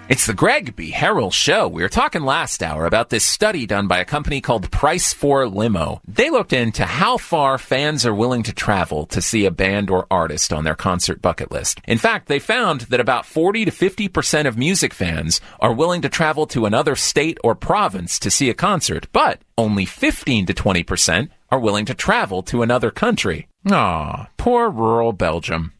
It's the Greg B. Harrell Show. We were talking last hour about this study done by a company called Price for Limo. They looked into how far fans are willing to travel to see a band or artist on their concert bucket list. In fact, they found that about 40 to 50% of music fans are willing to travel to another state or province to see a concert, but only 15 to 20% are willing to travel to another country. Aw, poor rural Belgium.